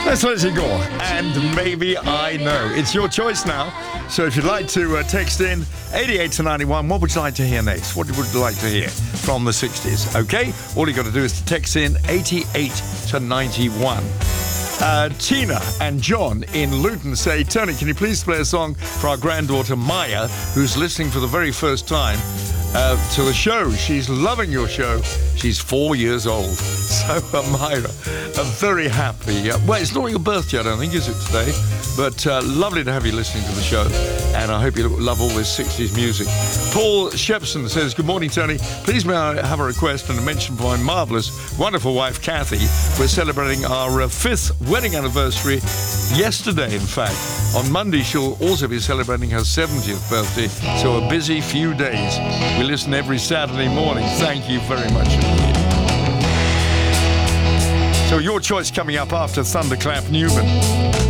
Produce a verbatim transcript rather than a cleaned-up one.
That's Lizzie Gore, and Maybe I Know. It's your choice now. So if you'd like to uh, text in eighty-eight to ninety-one, what would you like to hear next? What would you like to hear from the sixties? Okay, all you got to do is to text in eighty-eight to ninety-one. Uh, Tina and John in Luton say, Tony, can you please play a song for our granddaughter Maya, who's listening for the very first time uh, to the show? She's loving your show. She's four years old. So, uh, Myra, I'm very happy. Uh, well, it's not your birthday, I don't think, is it, today? But uh, lovely to have you listening to the show. And I hope you love all this sixties music. Paul Shepson says, good morning, Tony. Please may I have a request and a mention for my marvellous, wonderful wife, Kathy. We're celebrating our uh, fifth wedding anniversary yesterday, in fact. On Monday, she'll also be celebrating her seventieth birthday. So a busy few days. We listen every Saturday morning. Thank you very much indeed. So your choice coming up after Thunderclap Newman.